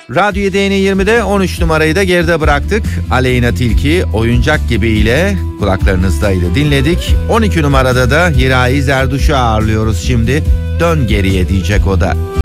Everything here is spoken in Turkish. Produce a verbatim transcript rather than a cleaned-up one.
Radyo yedi N yirmide on üç numarayı da geride bıraktık. Aleyna Tilki Oyuncak Gibi ile kulaklarınızdaydı, dinledik. on iki numarada da Hirayi Zerduş'u ağırlıyoruz şimdi. Dön geriye diyecek o da.